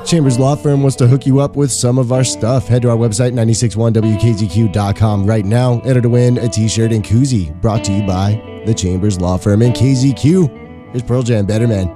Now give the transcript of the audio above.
Chambers Law Firm wants to hook you up with some of our stuff. Head to our website, 961wkzq.com right now. Enter to win a t-shirt and koozie brought to you by the Chambers Law Firm and KZQ. Here's Pearl Jam, Better Man.